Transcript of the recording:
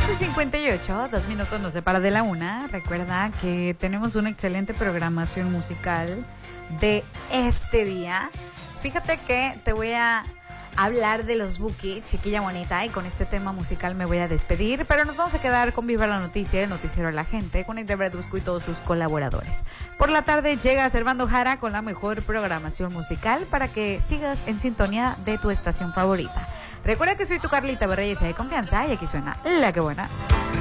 11:58, 2 minutos nos separa de la una. Recuerda que tenemos una excelente programación musical de este día. Fíjate que te voy a hablar de los Buki, chiquilla bonita, y con este tema musical me voy a despedir, pero nos vamos a quedar con Viva la Noticia, el noticiero de la gente, con Inde Bradusco y todos sus colaboradores. Por la tarde llega Servando Jara con la mejor programación musical para que sigas en sintonía de tu estación favorita. Recuerda que soy tu Carlita Berreyes de confianza y aquí suena La Que Buena.